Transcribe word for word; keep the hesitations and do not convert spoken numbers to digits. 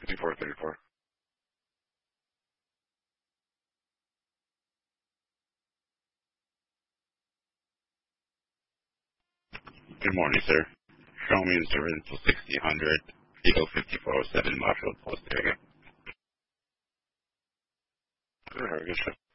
fifty-four thirty-four. Good morning, sir. Show me insurance for sixty hundred, Eagle fifty-four oh seven, Marshall Post area. Good, how are you, sir?